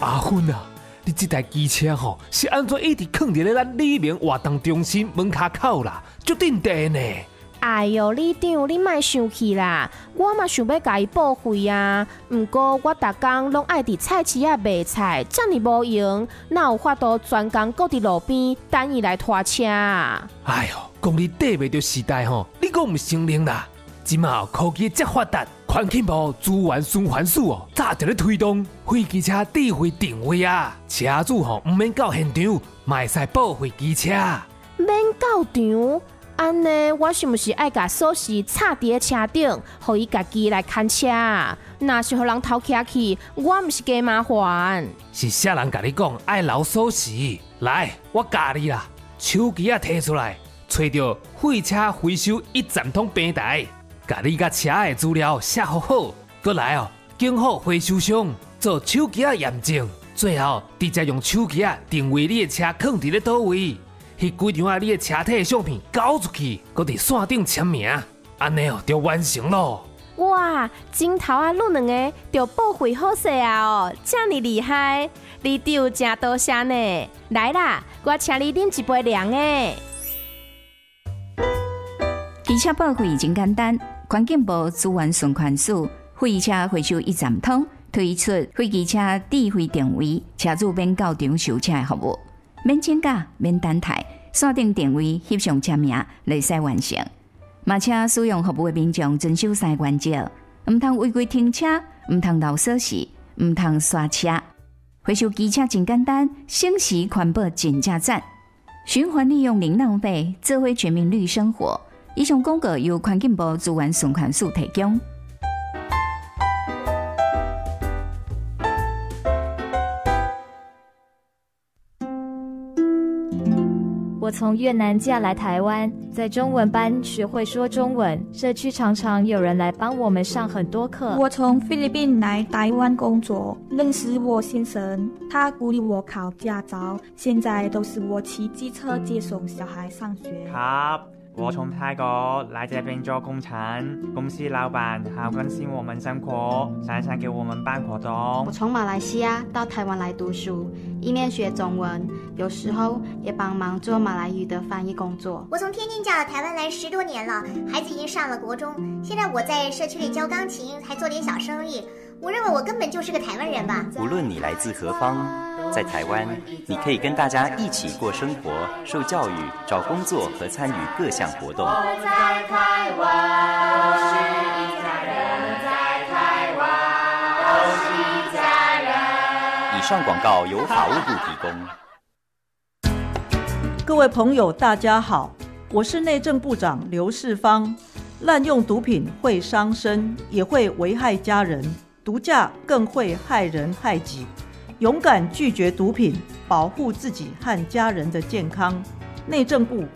阿芬啊，你这台机车吼是安怎一直放伫咧咱里面活动中心门口口啦，足定地呢？ 哎哟，里长，你莫生气啦，我嘛想要甲伊报废啊。毋过我逐工拢爱伫菜市仔卖菜，遮尔无用，哪有法度专工搁伫路边等伊来拖车啊？ 哎哟，讲你缀袂着时代吼，你讲毋承认啦？即马科技遮发达，环境部资源循环署哦，早就咧推动废机车智慧定位啊，车主吼毋免到现场，嘛会使报废机车。 免到场？安尼，我是毋是爱甲锁匙插伫咧车顶，互伊家己来牵车？若是互人偷徛去，我毋是加麻烦。 是啥人甲你讲爱留锁匙？来，我教你啦，手机啊摕出来，找到废车回收一站通平台，甲你甲车的资料写好好，搁来哦，经好回收商做手机啊验证，最后直接用手机啊定位你的车放伫咧倒位。迄几张你的车体相片交出去，搁伫线顶签名，安尼哦就完成咯。 哇，镜头啊，录两个就报废好势啊哦，遮尔厉害，里长真多谢呢。来啦，我请你啉一杯凉的。 机车报废真简单，环境部资源循环署废车回收一站通推出废机车智慧定位，车主免到场收车的服务。免请假，免等待，线顶定位翕相签名，就使完成。嘛，请使用服务的民众遵守3个原则：唔通违规停车，唔通漏锁匙，唔通刷车。回收机车真简单，省时环保真正赞。循环利用零浪费，做伙全民绿生活。以上广告由环境部资源循环署提供。 我从越南嫁来台湾，在中文班学会说中文，社区常常有人来帮我们上很多课。 我从菲律宾来台湾工作，认识我先生，他鼓励我考驾照，现在都是我骑机车接送小孩上学。 我从泰国来这边做工程，公司老板好关心我们生活，常常给我们办活动。 我从马来西亚到台湾来读书，一面学中文，有时候也帮忙做马来语的翻译工作。 我从天津嫁到台湾来10多年了，孩子已经上了国中，现在我在社区里教钢琴，还做点小生意。我认为我根本就是个台湾人吧。 无论你来自何方，在台湾，你可以跟大家一起过生活、受教育、找工作和参与各项活动。 我们在台湾，都是一家人，在台湾，都是一家人。 以上广告由法务部提供。各位朋友，大家好，我是内政部长刘世芳。滥用毒品会伤身，也会危害家人。毒驾更会害人害己，勇敢拒绝毒品，保护自己和家人的健康。内政部